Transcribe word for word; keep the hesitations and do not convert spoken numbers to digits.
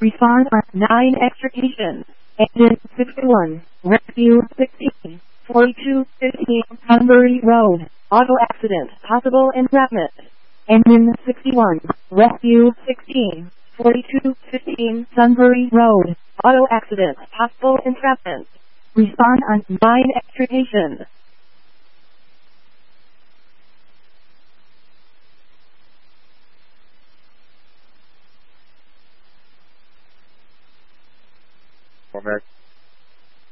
Respond on nine extrication. Engine sixty-one. Rescue sixteen. forty-two fifteen Sunbury Road. Auto accident. Possible entrapment. Engine sixty-one. Rescue sixteen. forty-two fifteen Sunbury Road. Auto accident. Possible entrapment. Respond on nine extrication. Correct.